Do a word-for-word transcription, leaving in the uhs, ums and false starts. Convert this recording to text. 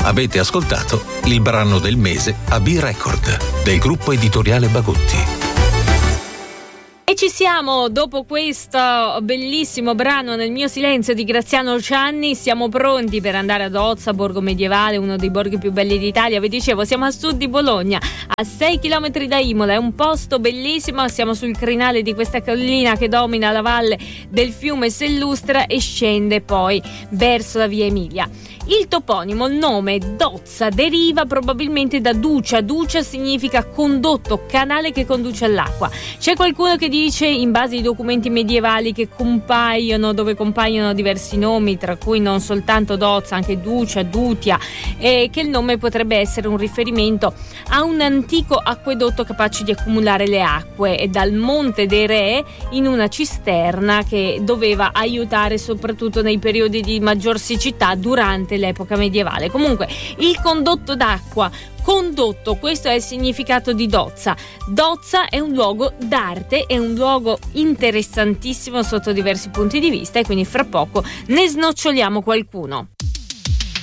Avete ascoltato il brano del mese a B-Record del gruppo editoriale Bagotti. E ci siamo, dopo questo bellissimo brano Nel mio silenzio di Graziano Cianni, siamo pronti per andare ad Ozza, borgo medievale, uno dei borghi più belli d'Italia. Vi dicevo, siamo a sud di Bologna, a sei chilometri da Imola, è un posto bellissimo, siamo sul crinale di questa collina che domina la valle del fiume Sellustra e scende poi verso la via Emilia. Il toponimo, il nome Dozza, deriva probabilmente da Ducia. Ducia significa condotto, canale che conduce all'acqua. C'è qualcuno che dice, in base ai documenti medievali che compaiono, dove compaiono diversi nomi, tra cui non soltanto Dozza, anche Ducia, Dutia, e che il nome potrebbe essere un riferimento a un antico acquedotto capace di accumulare le acque e dal Monte dei Re in una cisterna che doveva aiutare soprattutto nei periodi di maggior siccità durante l'epoca medievale. Comunque, il condotto d'acqua, condotto, questo è il significato di Dozza. Dozza è un luogo d'arte, è un luogo interessantissimo sotto diversi punti di vista e quindi fra poco ne snoccioliamo qualcuno.